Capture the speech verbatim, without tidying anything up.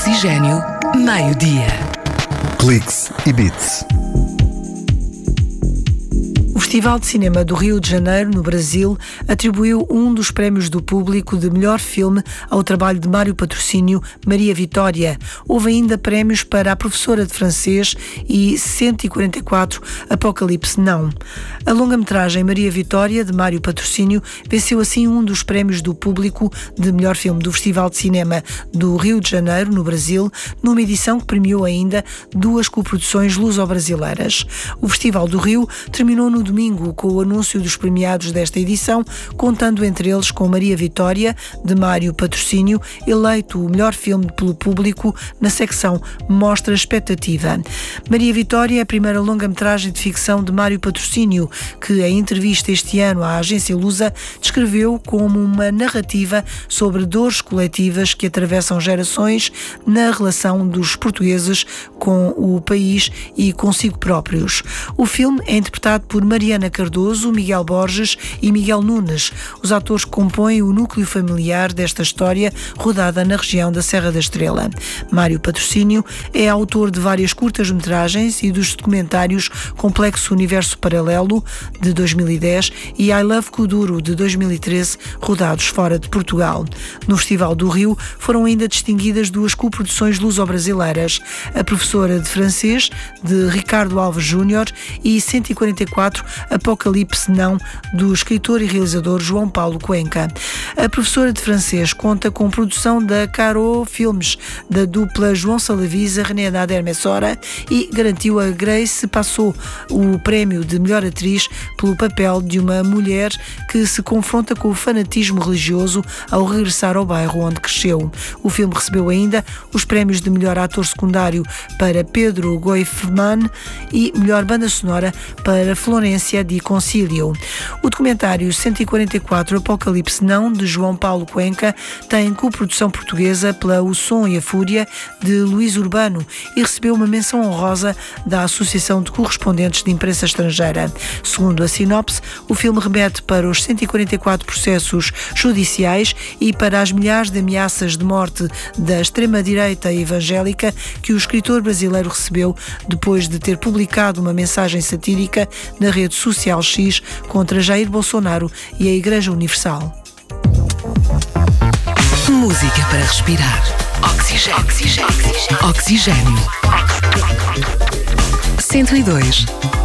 Oxigênio, meio-dia. Cliques e Beats. O Festival de Cinema do Rio de Janeiro, no Brasil, atribuiu um dos prémios do público de melhor filme ao trabalho de Mário Patrocínio, Maria Vitória. Houve ainda prémios para A Professora de Francês e cento e quarenta e quatro, Apocalipse Não. A longa-metragem Maria Vitória, de Mário Patrocínio, venceu assim um dos prémios do público de melhor filme do Festival de Cinema do Rio de Janeiro, no Brasil, numa edição que premiou ainda duas coproduções luso-brasileiras. O Festival do Rio terminou no domingo com o anúncio dos premiados desta edição, contando entre eles com Maria Vitória, de Mário Patrocínio, eleito o melhor filme pelo público na secção Mostra Expectativa. Maria Vitória é a primeira longa-metragem de ficção de Mário Patrocínio, que em entrevista este ano à agência Lusa descreveu como uma narrativa sobre dores coletivas que atravessam gerações na relação dos portugueses com o país e consigo próprios. O filme é interpretado por Mariana Cardoso, Miguel Borges e Miguel Nunes, os atores que compõem o núcleo familiar desta história rodada na região da Serra da Estrela. Mário Patrocínio é autor de várias curtas-metragens e dos documentários Complexo Universo Paralelo, de dois mil e dez, e I Love Kuduro, de dois mil e treze, rodados fora de Portugal. No Festival do Rio foram ainda distinguidas duas coproduções luso-brasileiras, A Professora de Francês, de Ricardo Alves Júnior, e cento e quarenta e quatro, Apocalipse Não, do escritor e realizador João Paulo Cuenca. A Professora de Francês conta com produção da Caro Filmes, da dupla João Salavisa, René Nader Messora, e garantiu a Grace Passou o prémio de melhor atriz pelo papel de uma mulher que se confronta com o fanatismo religioso ao regressar ao bairro onde cresceu. O filme recebeu ainda os prémios de melhor ator secundário para Pedro Goifman e melhor banda sonora para Florência di Concilio. O documentário cento e quarenta e quatro, Apocalipse Não, de João Paulo Cuenca, tem coprodução portuguesa pela O Som e a Fúria, de Luís Urbano, e recebeu uma menção honrosa da Associação de Correspondentes de Imprensa Estrangeira. Segundo a sinopse, o filme remete para os cento e quarenta e quatro processos judiciais e para as milhares de ameaças de morte da extrema-direita evangélica que o escritor brasileiro recebeu depois de ter publicado uma mensagem satírica na rede social X contra Jair Bolsonaro e a Igreja Universal. Música para respirar. Oxigênio. Oxigênio. Oxigênio. cento e dois.